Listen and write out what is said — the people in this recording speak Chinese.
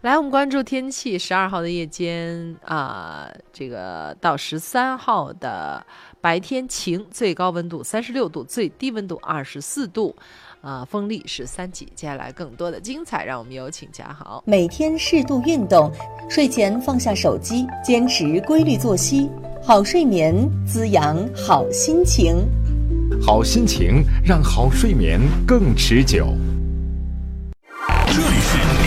来，我们关注天气。12号的夜间这个到13号的白天晴，最高温度36度，最低温度24度，风力是3级。接下来更多的精彩，让我们有请嘉豪。 每天适度运动，睡前放下手机，坚持规律作息，好睡眠滋养好心情， 好心情让好睡眠更持久。 这里是